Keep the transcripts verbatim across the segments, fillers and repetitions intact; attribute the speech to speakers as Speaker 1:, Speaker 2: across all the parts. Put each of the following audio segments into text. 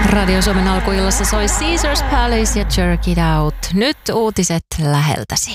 Speaker 1: Radio Suomen alkuillassa soi Caesars Palace ja Jerk It Out. Nyt uutiset läheltäsi.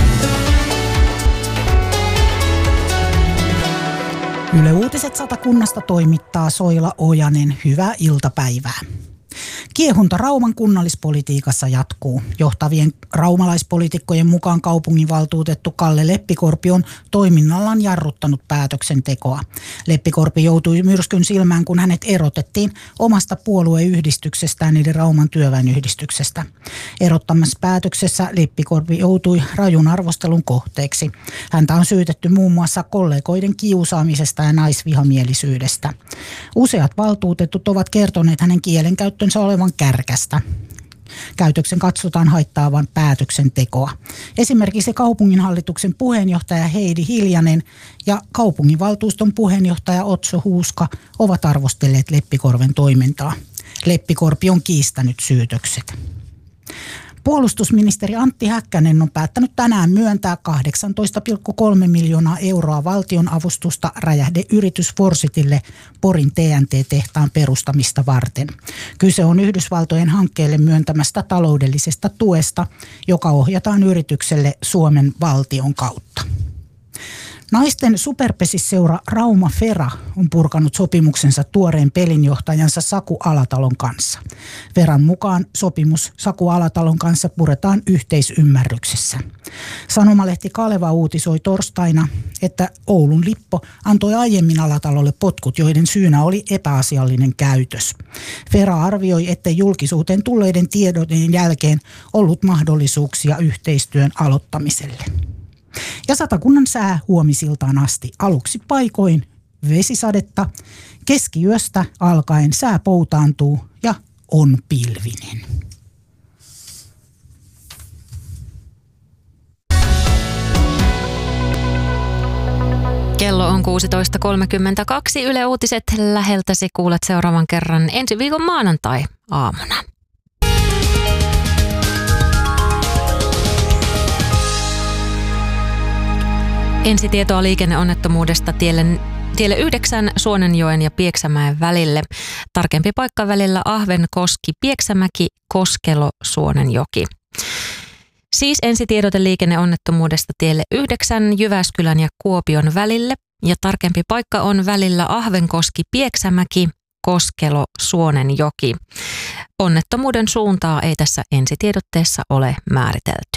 Speaker 2: Yle Uutiset Satakunnasta toimittaa Soila Ojanen. Hyvää iltapäivää. Kiehunta Rauman kunnallispolitiikassa jatkuu. Johtavien raumalaispoliitikkojen mukaan kaupunginvaltuutettu Kalle Leppikorpi on toiminnallaan jarruttanut päätöksentekoa. Leppikorpi joutui myrskyn silmään, kun hänet erotettiin omasta puolueyhdistyksestään eli Rauman työväenyhdistyksestä. Erottamassa päätöksessä Leppikorpi joutui rajun arvostelun kohteeksi. Häntä on syytetty muun muassa kollegoiden kiusaamisesta ja naisvihamielisyydestä. Useat valtuutetut ovat kertoneet hänen kielenkäyttönsä olevan kärkästä. Käytöksen katsotaan haittaavan päätöksentekoa. Esimerkiksi kaupunginhallituksen puheenjohtaja Heidi Hiljanen ja kaupunginvaltuuston puheenjohtaja Otso Huuska ovat arvostelleet Leppikorven toimintaa. Leppikorpi on kiistänyt syytökset. Puolustusministeri Antti Häkkänen on päättänyt tänään myöntää kahdeksantoista pilkku kolme miljoonaa euroa valtion avustusta räjähdeyritys Forsitille Porin T N T-tehtaan perustamista varten. Kyse on Yhdysvaltojen hankkeelle myöntämästä taloudellisesta tuesta, joka ohjataan yritykselle Suomen valtion kautta. Naisten superpesisseura Rauma Fera on purkanut sopimuksensa tuoreen pelinjohtajansa Saku Alatalon kanssa. Feran mukaan sopimus Saku Alatalon kanssa puretaan yhteisymmärryksessä. Sanomalehti Kaleva uutisoi torstaina, että Oulun Lippo antoi aiemmin Alatalolle potkut, joiden syynä oli epäasiallinen käytös. Fera arvioi, että julkisuuteen tulleiden tiedoten jälkeen ollut mahdollisuuksia yhteistyön aloittamiselle. Ja Satakunnan sää huomisiltaan asti. Aluksi paikoin vesisadetta, keskiyöstä alkaen sää poutaantuu ja on pilvinen.
Speaker 1: Kello on kuusitoista kolmekymmentäkaksi. Yle Uutiset läheltäsi kuulet seuraavan kerran ensi viikon maanantai aamuna. Ensitietoa liikenneonnettomuudesta tielle, tielle yhdeksän Suonenjoen ja Pieksämäen välille. Tarkempi paikka välillä Ahvenkoski, Pieksämäki, Koskelo, Suonenjoki. Siis ensitiedote liikenneonnettomuudesta tielle yhdeksän Jyväskylän ja Kuopion välille. Ja tarkempi paikka on välillä Ahvenkoski, Pieksämäki, Koskelo, Suonenjoki. Onnettomuuden suuntaa ei tässä ensitiedotteessa ole määritelty.